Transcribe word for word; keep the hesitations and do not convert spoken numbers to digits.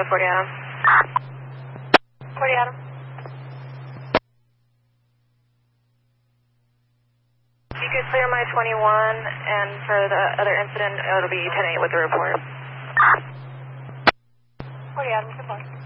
to forty Adam. forty Adam. You could clear my twenty-one, and for the other incident, it'll be ten eight with the report. forty Adam, good luck.